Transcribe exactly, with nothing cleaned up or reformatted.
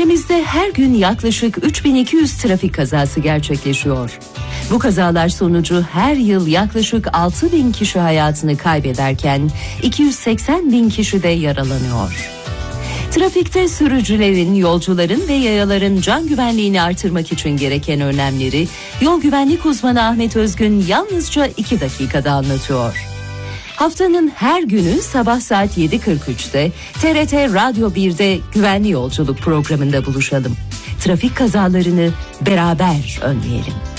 Ülkemizde her gün yaklaşık üç bin iki yüz trafik kazası gerçekleşiyor. Bu kazalar sonucu her yıl yaklaşık altı bin kişi hayatını kaybederken iki yüz seksen bin kişi de yaralanıyor. Trafikte sürücülerin, yolcuların ve yayaların can güvenliğini artırmak için gereken önlemleri yol güvenlik uzmanı Ahmet Özgün yalnızca iki dakikada anlatıyor. Haftanın her günü sabah saat yedi kırk üçte T R T Radyo birde Güvenli Yolculuk programında buluşalım. Trafik kazalarını beraber önleyelim.